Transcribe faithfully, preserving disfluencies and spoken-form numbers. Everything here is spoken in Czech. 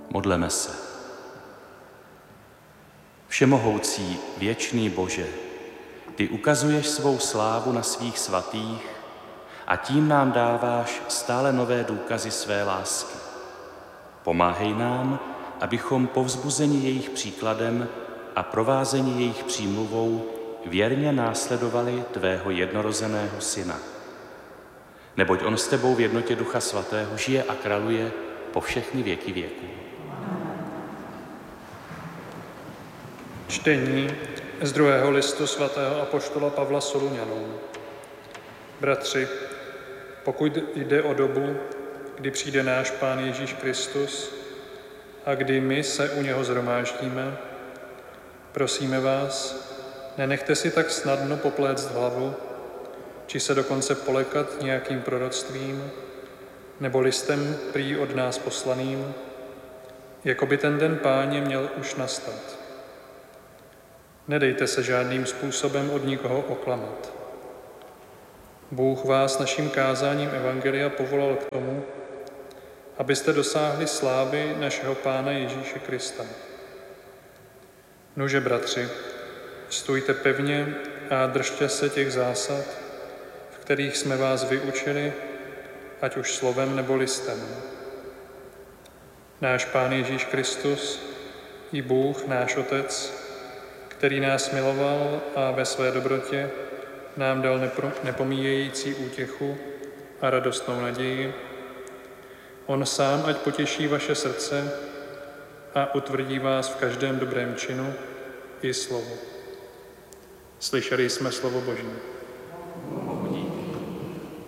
Modleme se. Všemohoucí, věčný Bože, ty ukazuješ svou slávu na svých svatých a tím nám dáváš stále nové důkazy své lásky. Pomáhej nám, abychom povzbuzeni jejich příkladem a provázeni jejich přímluvou věrně následovali tvého jednorozeného Syna. Neboť on s tebou v jednotě Ducha Svatého žije a králuje po všechny věky věků. Čtení z druhého listu svatého apoštola Pavla Soluňanům. Bratři, pokud jde o dobu, kdy přijde náš Pán Ježíš Kristus a kdy my se u něho shromáždíme, prosíme vás, nenechte si tak snadno popléct hlavu, či se dokonce polekat nějakým proroctvím nebo listem prý od nás poslaným, jako by ten den Páně měl už nastat. Nedejte se žádným způsobem od nikoho oklamat. Bůh vás naším kázáním evangelia povolal k tomu, abyste dosáhli slávy našeho Pána Ježíše Krista. Nuže, bratři, stůjte pevně a držte se těch zásad, v kterých jsme vás vyučili, ať už slovem nebo listem. Náš Pán Ježíš Kristus i Bůh, náš Otec, který nás miloval a ve své dobrotě nám dal nepro, nepomíjející útěchu a radostnou naději, on sám ať potěší vaše srdce a utvrdí vás v každém dobrém činu i slovu. Slyšeli jsme slovo Boží.